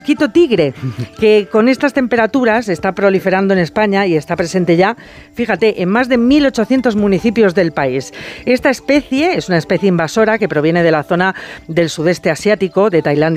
Mosquito tigre, que con estas temperaturas está proliferando en España y está presente ya, fíjate, en más de 1.800 municipios del país. Esta especie es una especie invasora que proviene de la zona del sudeste asiático, de Tailandia